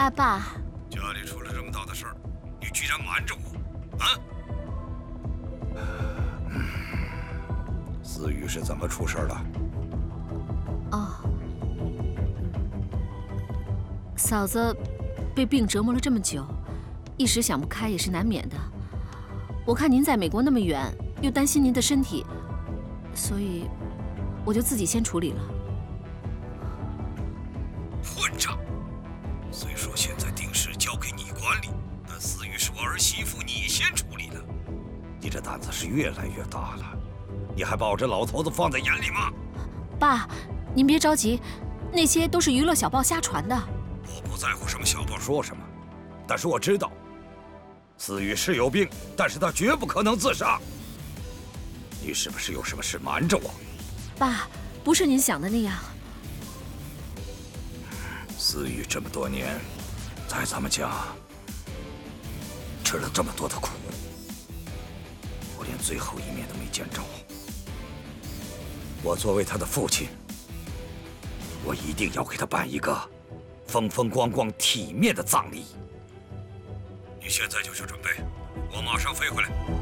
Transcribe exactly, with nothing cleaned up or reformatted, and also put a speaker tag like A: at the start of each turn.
A: 爸爸，
B: 家里出了这么大的事儿，你居然瞒着我，啊？思雨是怎么出事的？
A: 哦，嫂子被病折磨了这么久，一时想不开也是难免的。我看您在美国那么远，又担心您的身体，所以我就自己先处理了。
B: 混账！虽说现在丁氏交给你管理，但思雨是我儿媳妇，你先处理了。你这胆子是越来越大了，你还把我这老头子放在眼里吗？
A: 爸，您别着急，那些都是娱乐小报瞎传的。
B: 我不在乎什么小报说什么，但是我知道，思雨是有病，但是她绝不可能自杀。你是不是有什么事瞒着我？
A: 爸，不是您想的那样。
B: 思雨这么多年，在咱们家吃了这么多的苦，我连最后一面都没见着。我作为他的父亲，我一定要给他办一个风风光光、体面的葬礼。你现在就去准备，我马上飞回来。